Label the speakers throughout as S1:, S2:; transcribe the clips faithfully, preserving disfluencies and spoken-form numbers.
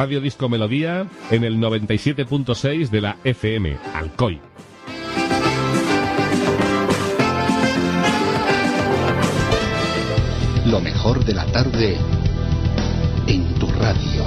S1: Radio Disco Melodía en el noventa y siete punto seis de la F M, Alcoy.
S2: Lo mejor de la tarde en tu radio.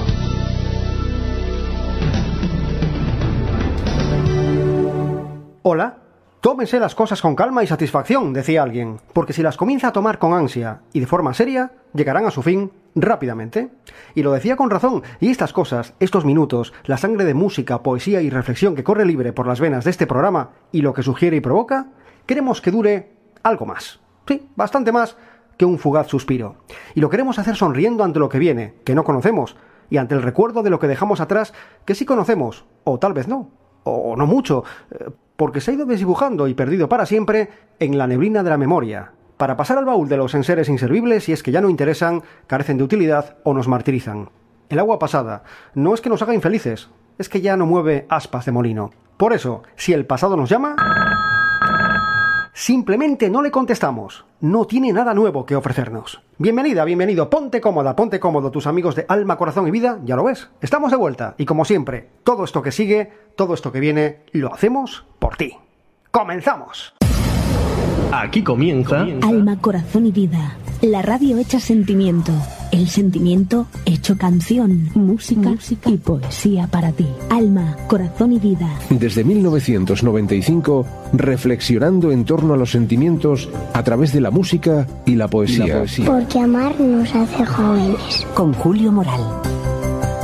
S3: Hola. Tómense las cosas con calma y satisfacción, decía alguien, porque si las comienza a tomar con ansia y de forma seria, llegarán a su fin rápidamente. Y lo decía con razón, y estas cosas, estos minutos, la sangre de música, poesía y reflexión que corre libre por las venas de este programa y lo que sugiere y provoca, queremos que dure algo más. Sí, bastante más que un fugaz suspiro. Y lo queremos hacer sonriendo ante lo que viene, que no conocemos, y ante el recuerdo de lo que dejamos atrás, que sí conocemos, o tal vez no, o no mucho, porque se ha ido desdibujando y perdido para siempre en la neblina de la memoria, para pasar al baúl de los enseres inservibles si es que ya no interesan, carecen de utilidad o nos martirizan. El agua pasada no es que nos haga infelices, es que ya no mueve aspas de molino. Por eso, si el pasado nos llama, simplemente no le contestamos. No tiene nada nuevo que ofrecernos. Bienvenida, bienvenido, ponte cómoda, ponte cómodo, tus amigos de alma, corazón y vida, ya lo ves. Estamos de vuelta y como siempre, todo esto que sigue, todo esto que viene, lo hacemos por ti. ¡Comenzamos!
S4: Aquí comienza
S5: Alma, corazón y vida. La radio hecha sentimiento. El sentimiento hecho canción, música, música y poesía para ti. Alma, corazón y vida.
S6: Desde mil novecientos noventa y cinco, reflexionando en torno a los sentimientos a través de la música y la poesía. Y la poesía.
S7: Porque amar nos hace jóvenes.
S5: Con Julio Moral.